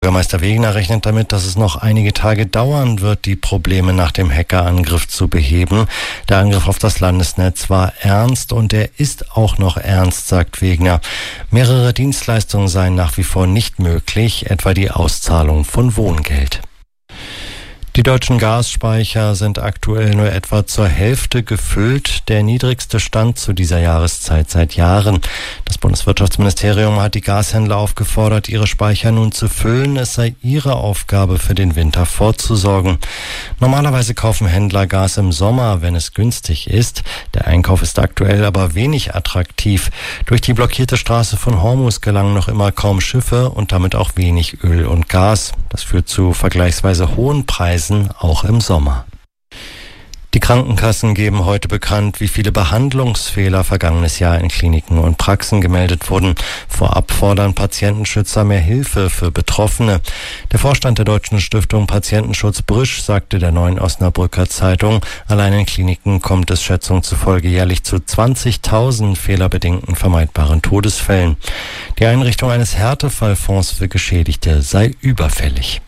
Bürgermeister Wegener rechnet damit, dass es noch einige Tage dauern wird, die Probleme nach dem Hackerangriff zu beheben. Der Angriff auf das Landesnetz war ernst und er ist auch noch ernst, sagt Wegener. Mehrere Dienstleistungen seien nach wie vor nicht möglich, etwa die Auszahlung von Wohngeld. Die deutschen Gasspeicher sind aktuell nur etwa zur Hälfte gefüllt, der niedrigste Stand zu dieser Jahreszeit seit Jahren. Das Bundeswirtschaftsministerium hat die Gashändler aufgefordert, ihre Speicher nun zu füllen. Es sei ihre Aufgabe, für den Winter vorzusorgen. Normalerweise kaufen Händler Gas im Sommer, wenn es günstig ist. Der Einkauf ist aktuell aber wenig attraktiv. Durch die blockierte Straße von Hormuz gelangen noch immer kaum Schiffe und damit auch wenig Öl und Gas. Das führt zu vergleichsweise hohen Preisen, auch im Sommer. Die Krankenkassen geben heute bekannt, wie viele Behandlungsfehler vergangenes Jahr in Kliniken und Praxen gemeldet wurden. Vorab fordern Patientenschützer mehr Hilfe für Betroffene. Der Vorstand der Deutschen Stiftung Patientenschutz Brisch sagte der Neuen Osnabrücker Zeitung, allein in Kliniken kommt es Schätzungen zufolge jährlich zu 20.000 fehlerbedingten vermeidbaren Todesfällen. Die Einrichtung eines Härtefallfonds für Geschädigte sei überfällig.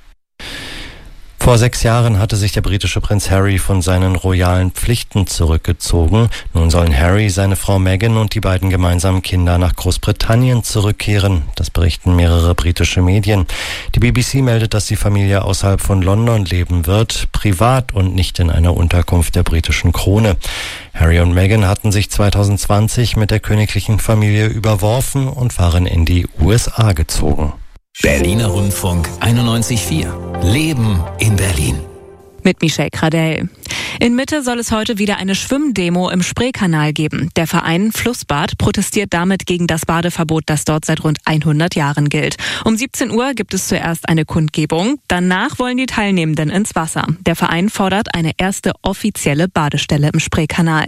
Vor 6 Jahren hatte sich der britische Prinz Harry von seinen royalen Pflichten zurückgezogen. Nun sollen Harry, seine Frau Meghan und die beiden gemeinsamen Kinder nach Großbritannien zurückkehren. Das berichten mehrere britische Medien. Die BBC meldet, dass die Familie außerhalb von London leben wird, privat und nicht in einer Unterkunft der britischen Krone. Harry und Meghan hatten sich 2020 mit der königlichen Familie überworfen und waren in die USA gezogen. Berliner Rundfunk 91.4. Leben in Berlin. Mit Michelle Kradell. In Mitte soll es heute wieder eine Schwimmdemo im Spreekanal geben. Der Verein Flussbad protestiert damit gegen das Badeverbot, das dort seit rund 100 Jahren gilt. Um 17 Uhr gibt es zuerst eine Kundgebung. Danach wollen die Teilnehmenden ins Wasser. Der Verein fordert eine erste offizielle Badestelle im Spreekanal.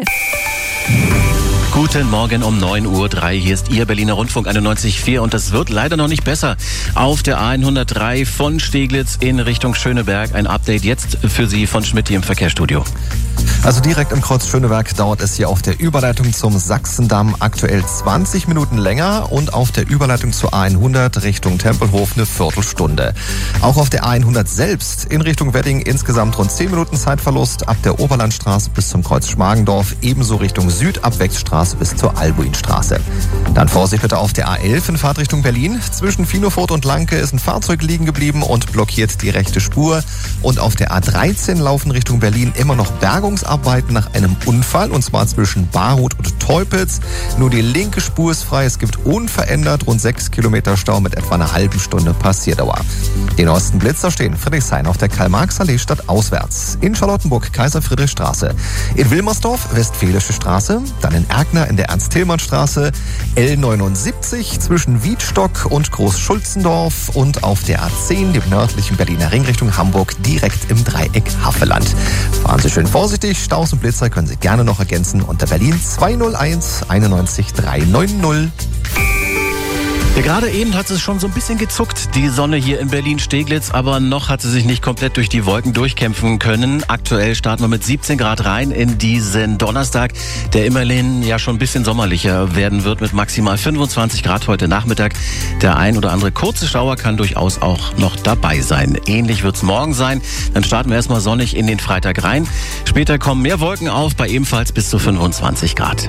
Guten Morgen um 9.03 Uhr. Hier ist Ihr Berliner Rundfunk 91.4 und das wird leider noch nicht besser. Auf der A103 von Steglitz in Richtung Schöneberg. Ein Update jetzt für Sie von Schmidt im Verkehrsstudio. Also direkt im Kreuz Schöneberg dauert es hier auf der Überleitung zum Sachsendamm aktuell 20 Minuten länger und auf der Überleitung zur A100 Richtung Tempelhof eine Viertelstunde. Auch auf der A100 selbst in Richtung Wedding insgesamt rund 10 Minuten Zeitverlust ab der Oberlandstraße bis zum Kreuz Schmargendorf, ebenso Richtung Südabwärtsstraße bis zur Albuinstraße. Dann Vorsicht bitte auf der A11 in Fahrtrichtung Berlin. Zwischen Finofurt und Lanke ist ein Fahrzeug liegen geblieben und blockiert die rechte Spur. Und auf der A13 laufen Richtung Berlin immer noch Bergungsarbeiten nach einem Unfall, und zwar zwischen Baruth und Teupitz. Nur die linke Spur ist frei. Es gibt unverändert rund 6 Kilometer Stau mit etwa einer halben Stunde Passierdauer. Die neuesten Blitzer stehen Friedrichshain auf der Karl-Marx-Allee stadtauswärts. In Charlottenburg Kaiser-Friedrich-Straße. In Wilmersdorf Westfälische Straße. Dann in Erkner in der Ernst-Thälmann-Straße, L79 zwischen Wiedstock und Großschulzendorf und auf der A10, dem nördlichen Berliner Ring Richtung Hamburg, direkt im Dreieck Havelland. Fahren Sie schön vorsichtig, Staus und Blitzer können Sie gerne noch ergänzen unter Berlin 201 91 390. Ja, gerade eben hat es schon so ein bisschen gezuckt, die Sonne hier in Berlin-Steglitz, aber noch hat sie sich nicht komplett durch die Wolken durchkämpfen können. Aktuell starten wir mit 17 Grad rein in diesen Donnerstag, der immerhin ja schon ein bisschen sommerlicher werden wird mit maximal 25 Grad heute Nachmittag. Der ein oder andere kurze Schauer kann durchaus auch noch dabei sein. Ähnlich wird's morgen sein. Dann starten wir erstmal sonnig in den Freitag rein. Später kommen mehr Wolken auf, bei ebenfalls bis zu 25 Grad.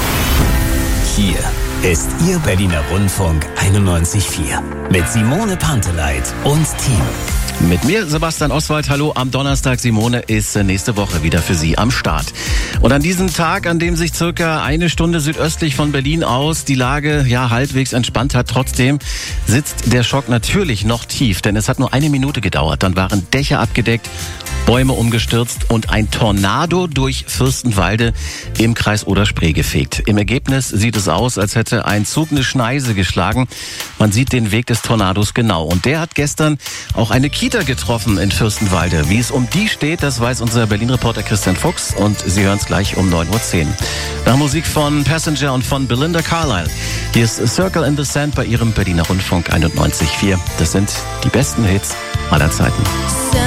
Hier ist Ihr Berliner Rundfunk 91.4 mit Simone Panteleit und Team. Mit mir, Sebastian Oswald. Hallo am Donnerstag. Simone ist nächste Woche wieder für Sie am Start. Und an diesem Tag, an dem sich circa eine Stunde südöstlich von Berlin aus die Lage ja halbwegs entspannt hat, trotzdem sitzt der Schock natürlich noch tief. Denn es hat nur 1 Minute gedauert. Dann waren Dächer abgedeckt, Bäume umgestürzt und ein Tornado durch Fürstenwalde im Kreis Oder-Spree gefegt. Im Ergebnis sieht es aus, als hätte ein Zug eine Schneise geschlagen. Man sieht den Weg des Tornados genau. Und der hat gestern auch eine Kita getroffen in Fürstenwalde. Wie es um die steht, das weiß unser Berlin-Reporter Christian Fuchs und Sie hören es gleich um 9.10 Uhr. Nach Musik von Passenger und von Belinda Carlisle. Hier ist Circle in the Sand bei Ihrem Berliner Rundfunk 91.4. Das sind die besten Hits aller Zeiten.